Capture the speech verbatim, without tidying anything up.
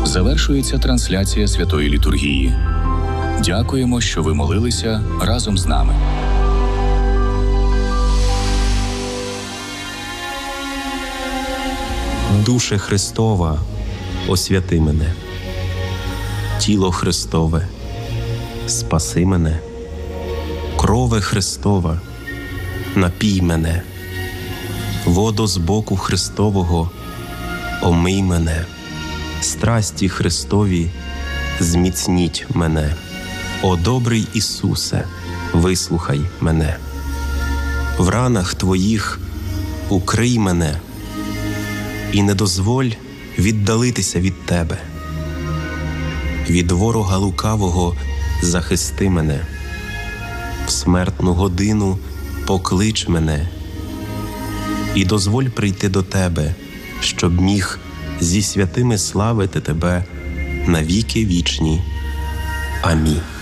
Завершується трансляція Святої Літургії. Дякуємо, що ви молилися разом з нами. Душе Христова, освяти мене. Тіло Христове, спаси мене. Крове Христова, напій мене. Водо з боку Христового, омий мене. Страсті Христові, зміцніть мене. О добрий Ісусе, вислухай мене. В ранах Твоїх укрий мене і не дозволь віддалитися від Тебе. Від ворога лукавого захисти мене. В смертну годину поклич мене і дозволь прийти до Тебе, щоб міг зі святими славити Тебе на віки вічні. Амінь.